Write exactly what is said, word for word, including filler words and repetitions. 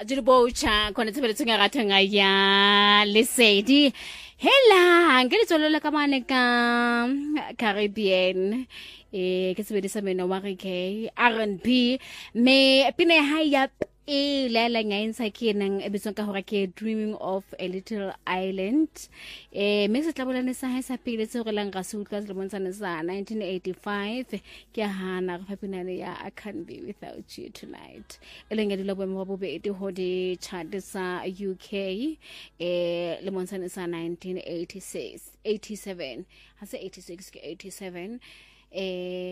Jirubocha kona tsebele tsenga ga thenga ya lesedi hela ngele tsolola ka mane ka Caribbean eh ke sebedisa meno wa re ke R and B me pine ha ya e la la nga insa ke nang e bitsong ka hore ke Dreaming of a Little Island eh me se tlabolane sa ha sa pele tse go lang ga se utlwa se le montshane sa nineteen eighty-five ke hana go phapinane ya I Can't Be Without You Tonight eleng ya dilo boemo bo bobedi ho di chart sa U K eh le montshane sa nineteen eighty-six eighty-seven ha se eighty-six ke eighty-seven eh